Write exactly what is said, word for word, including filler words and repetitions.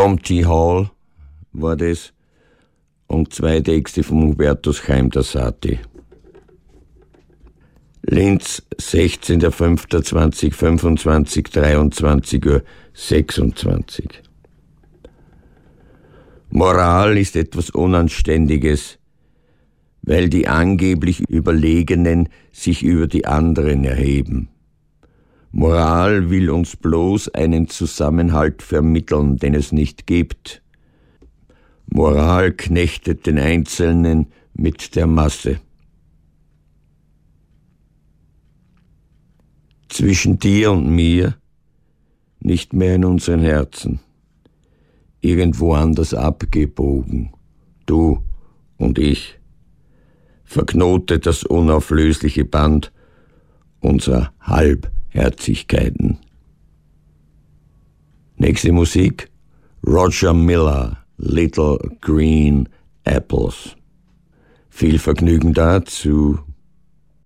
Tom T. Hall war das und zwei Texte von Hubertus Chaim Dassati. Linz, sechzehnter fünfter zweitausendfünfundzwanzig, dreiundzwanzig Uhr sechsundzwanzig. Moral ist etwas Unanständiges, weil die angeblich Überlegenen sich über die anderen erheben. Moral will uns bloß einen Zusammenhalt vermitteln, den es nicht gibt. Moral knechtet den Einzelnen mit der Masse. Zwischen dir und mir, nicht mehr in unseren Herzen, irgendwo anders abgebogen, du und ich, verknotet das unauflösliche Band unserer Halbherzigkeiten. Nächste Musik, Roger Miller, Little Green Apples. Viel Vergnügen dazu.